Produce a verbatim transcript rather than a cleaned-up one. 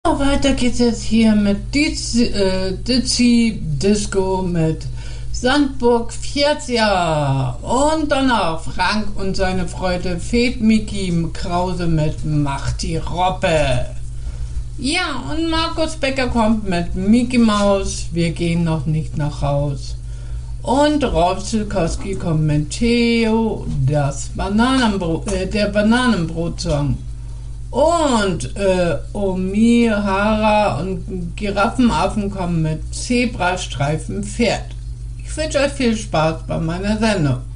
Weiter geht's jetzt hier mit Dizzy, äh, Dizzy Disco mit Sandburg Fjärzja und danach Frank und seine Freude Fed Mickey Krause mit Macht die Robbe. Ja, und Markus Becker kommt mit Mickey Maus, wir gehen noch nicht nach Haus. Und Rolf Zilkowski kommt mit Theo, das Bananenbrot, äh, der Bananenbrotsong. Und äh, Omihara und Giraffenaffen kommen mit Zebrastreifen Pferd. Ich wünsche euch viel Spaß bei meiner Sendung.